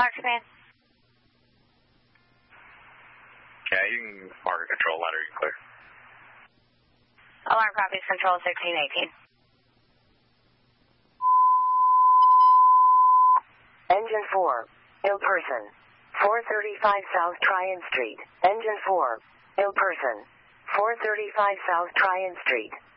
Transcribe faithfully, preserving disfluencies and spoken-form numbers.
Mark command. Yeah, you can mark a control letter, you clear. Alarm copies, control sixteen eighteen. Engine four, ill person. four thirty-five South Tryon Street. Engine four, ill person. four thirty-five South Tryon Street.